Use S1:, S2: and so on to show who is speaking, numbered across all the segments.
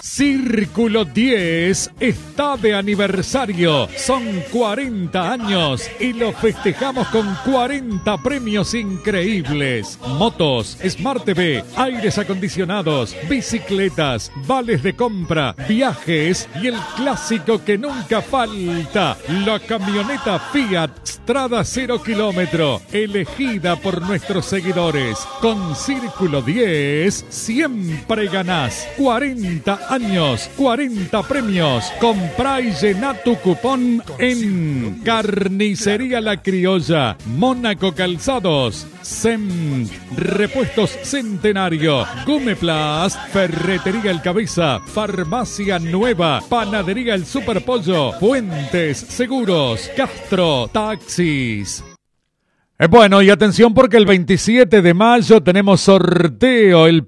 S1: Círculo 10 está de aniversario. Son 40 años y lo festejamos con 40 premios increíbles. Motos, Smart TV, aires acondicionados, bicicletas, vales de compra, viajes y el clásico que nunca falta, la camioneta Fiat Strada 0 kilómetro, elegida por nuestros seguidores. Con Círculo 10 siempre ganás. 40 años, 40 premios. Comprá y llená tu cupón en Carnicería La Criolla, Mónaco Calzados, SEM, Repuestos Centenario, Gumeplast, Ferretería El Cabeza, Farmacia Nueva, Panadería El Superpollo, Fuentes Seguros, Castro Taxis. Bueno, y atención porque el 27 de mayo tenemos sorteo, el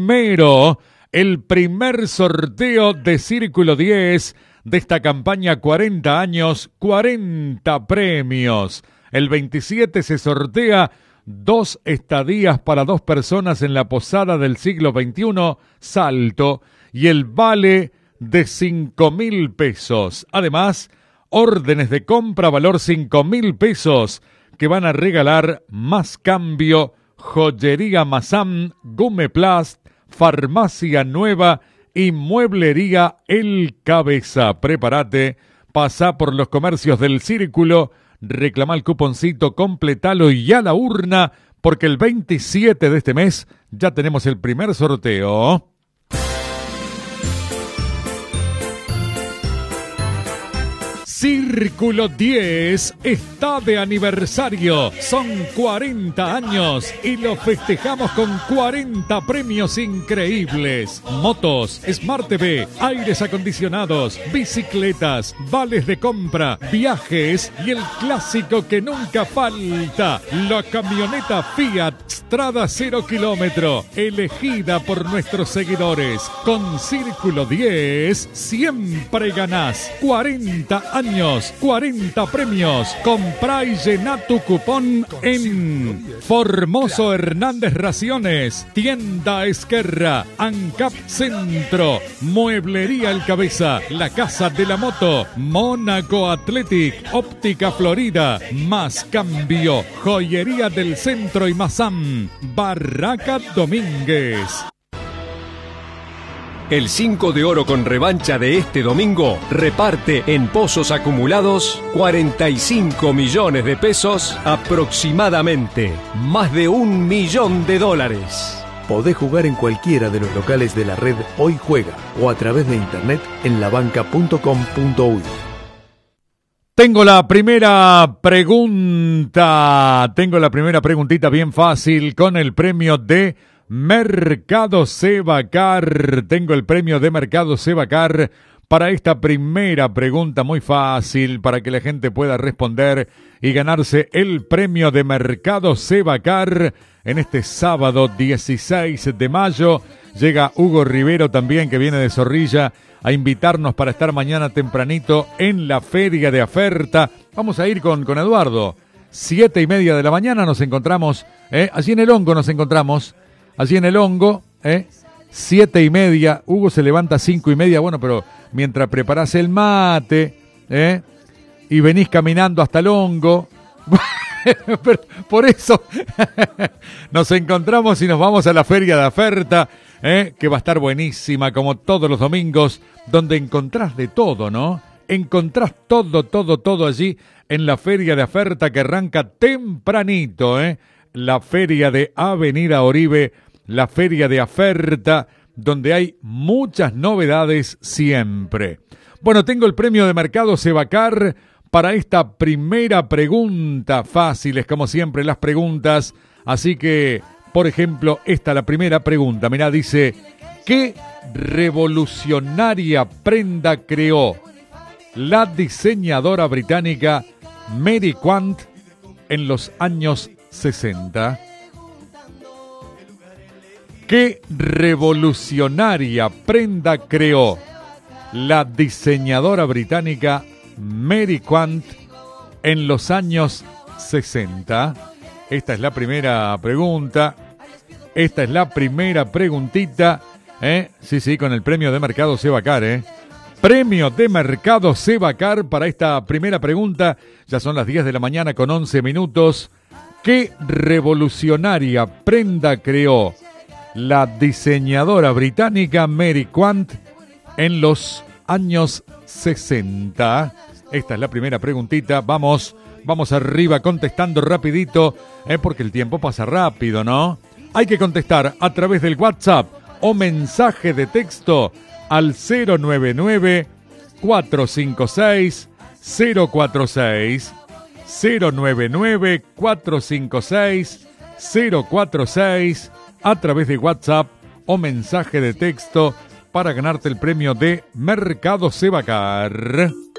S1: primer sorteo de Círculo 10 de esta campaña 40 años, 40 premios. El 27 se sortea 2 estadías para 2 personas en la Posada del siglo XXI, Salto, y el vale de 5.000 pesos. Además, órdenes de compra valor 5.000 pesos que van a regalar Más Cambio, Joyería Mazam, Gumeplast, Farmacia Nueva y Mueblería El Cabeza. Prepárate, pasá por los comercios del Círculo, reclamá el cuponcito, completalo y a la urna, porque el 27 de este mes ya tenemos el primer sorteo. Círculo 10 está de aniversario. Son 40 años y lo festejamos con 40 premios increíbles. Motos, Smart TV, aires acondicionados, bicicletas, vales de compra, viajes y el clásico que nunca falta, la camioneta Fiat Strada 0 kilómetro, elegida por nuestros seguidores. Con Círculo 10 siempre ganás. 40 años. 40 premios. Comprá y llená tu cupón en Formoso Hernández Raciones, Tienda Esquerra, ANCAP Centro, Mueblería El Cabeza, La Casa de la Moto, Mónaco Athletic, Óptica Florida, Más Cambio, Joyería del Centro y Mazam, Barraca Domínguez.
S2: El 5 de oro con revancha de este domingo reparte en pozos acumulados 45 millones de pesos aproximadamente, más de $1 millón.
S3: Podés jugar en cualquiera de los locales de la red Hoy Juega o a través de internet en labanca.com.uy.
S1: Tengo la primera preguntita bien fácil con el premio de Mercado Cebacar. Tengo el premio de Mercado Cebacar para esta primera pregunta muy fácil para que la gente pueda responder y ganarse el premio de Mercado Cebacar en este sábado 16 de mayo. Llega Hugo Rivero también, que viene de Zorrilla, a invitarnos para estar mañana tempranito en la Feria de Aferta. Vamos a ir con Eduardo. 7:30 de la mañana nos encontramos, allí en el Hongo nos encontramos. Allí en el Hongo, 7:30, Hugo se levanta 5:30, bueno, pero mientras preparás el mate, y venís caminando hasta el Hongo, pero por eso nos encontramos y nos vamos a la Feria de Aferta, que va a estar buenísima, como todos los domingos, donde encontrás de todo, ¿no? Encontrás todo allí en la Feria de Aferta, que arranca tempranito, la feria de Avenida Oribe, la feria de Aferta, donde hay muchas novedades siempre. Bueno, tengo el premio de Mercado Cebacar para esta primera pregunta. Fáciles, como siempre, las preguntas. Así que, por ejemplo, la primera pregunta. Mirá, dice, ¿qué revolucionaria prenda creó la diseñadora británica Mary Quant en los años 60? ¿Qué revolucionaria prenda creó la diseñadora británica Mary Quant en los años 60? Esta es la primera pregunta. Esta es la primera preguntita. Sí, con el premio de Mercado Cebacar, Premio de Mercado Cebacar para esta primera pregunta. Ya son las 10 de la mañana con 11 minutos. ¿Qué revolucionaria prenda creó la diseñadora británica Mary Quant en los años 60? Esta es la primera preguntita. Vamos arriba contestando rapidito, porque el tiempo pasa rápido, ¿no? Hay que contestar a través del WhatsApp o mensaje de texto al 099-456-046, 099-456-046, a través de WhatsApp o mensaje de texto para ganarte el premio de Mercado Cebacar.